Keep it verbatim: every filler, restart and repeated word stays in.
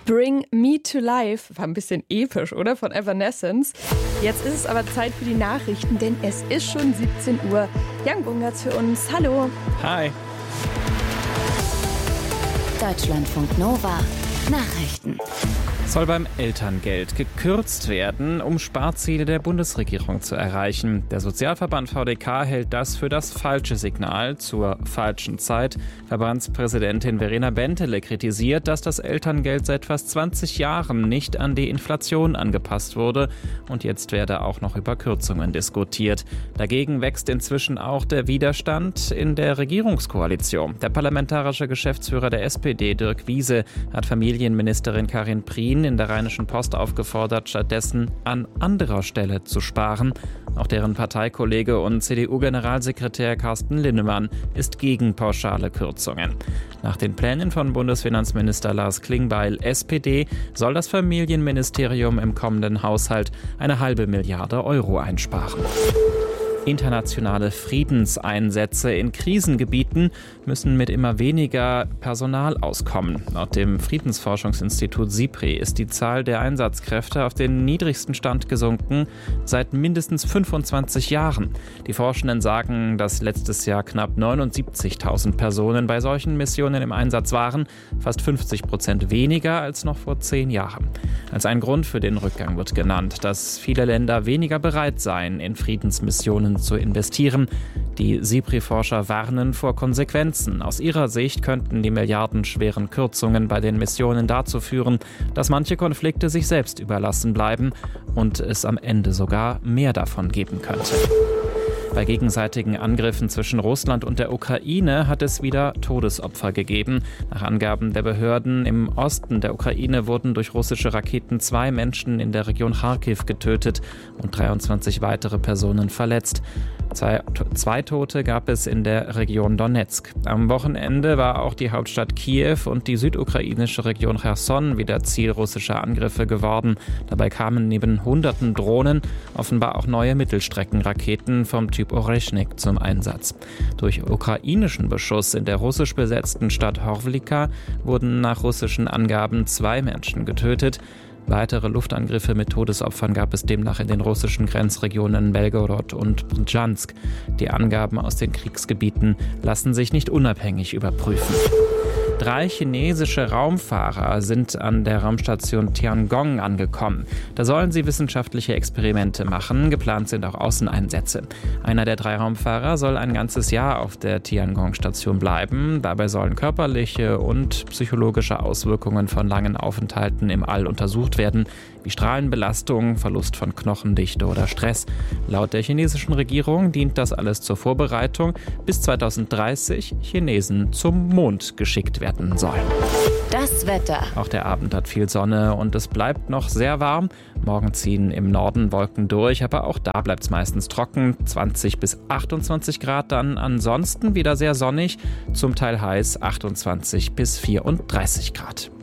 Bring Me to Life war ein bisschen episch, oder? Von Evanescence. Jetzt ist es aber Zeit für die Nachrichten, denn es ist schon siebzehn Uhr. Jan Bungertz für uns. Hallo. Hi. Deutschlandfunk Nova. Nachrichten. Soll beim Elterngeld gekürzt werden, um Sparziele der Bundesregierung zu erreichen. Der Sozialverband V D K hält das für das falsche Signal zur falschen Zeit. Verbandspräsidentin Verena Bentele kritisiert, dass das Elterngeld seit fast zwanzig Jahren nicht an die Inflation angepasst wurde und jetzt werde auch noch über Kürzungen diskutiert. Dagegen wächst inzwischen auch der Widerstand in der Regierungskoalition. Der parlamentarische Geschäftsführer der S P D, Dirk Wiese, hat Familienministerin Karin Prien in der Rheinischen Post aufgefordert, stattdessen an anderer Stelle zu sparen. Auch deren Parteikollege und C D U-Generalsekretär Carsten Linnemann ist gegen pauschale Kürzungen. Nach den Plänen von Bundesfinanzminister Lars Klingbeil, S P D, soll das Familienministerium im kommenden Haushalt eine halbe Milliarde Euro einsparen. Internationale Friedenseinsätze in Krisengebieten müssen mit immer weniger Personal auskommen. Laut dem Friedensforschungsinstitut SIPRI ist die Zahl der Einsatzkräfte auf den niedrigsten Stand gesunken seit mindestens fünfundzwanzig Jahren. Die Forschenden sagen, dass letztes Jahr knapp neunundsiebzigtausend Personen bei solchen Missionen im Einsatz waren, fast fünfzig Prozent weniger als noch vor zehn Jahren. Als ein Grund für den Rückgang wird genannt, dass viele Länder weniger bereit seien, in Friedensmissionen zu investieren. Die SIPRI-Forscher warnen vor Konsequenzen. Aus ihrer Sicht könnten die milliardenschweren Kürzungen bei den Missionen dazu führen, dass manche Konflikte sich selbst überlassen bleiben und es am Ende sogar mehr davon geben könnte. Bei gegenseitigen Angriffen zwischen Russland und der Ukraine hat es wieder Todesopfer gegeben. Nach Angaben der Behörden im Osten der Ukraine wurden durch russische Raketen zwei Menschen in der Region Charkiw getötet und dreiundzwanzig weitere Personen verletzt. Zwei, zwei Tote gab es in der Region Donetsk. Am Wochenende war auch die Hauptstadt Kiew und die südukrainische Region Cherson wieder Ziel russischer Angriffe geworden. Dabei kamen neben hunderten Drohnen offenbar auch neue Mittelstreckenraketen vom Typ Oreschnik zum Einsatz. Durch ukrainischen Beschuss in der russisch besetzten Stadt Horwlika wurden nach russischen Angaben zwei Menschen getötet. Weitere Luftangriffe mit Todesopfern gab es demnach in den russischen Grenzregionen Belgorod und Brjansk. Die Angaben aus den Kriegsgebieten lassen sich nicht unabhängig überprüfen. Drei chinesische Raumfahrer sind an der Raumstation Tiangong angekommen. Da sollen sie wissenschaftliche Experimente machen. Geplant sind auch Außeneinsätze. Einer der drei Raumfahrer soll ein ganzes Jahr auf der Tiangong-Station bleiben. Dabei sollen körperliche und psychologische Auswirkungen von langen Aufenthalten im All untersucht werden, wie Strahlenbelastung, Verlust von Knochendichte oder Stress. Laut der chinesischen Regierung dient das alles zur Vorbereitung, bis zweitausenddreißig Chinesen zum Mond geschickt werden sollen. Das Wetter. Auch der Abend hat viel Sonne und es bleibt noch sehr warm. Morgen ziehen im Norden Wolken durch, aber auch da bleibt es meistens trocken. zwanzig bis achtundzwanzig Grad dann. Ansonsten wieder sehr sonnig, zum Teil heiß, achtundzwanzig bis vierunddreißig Grad.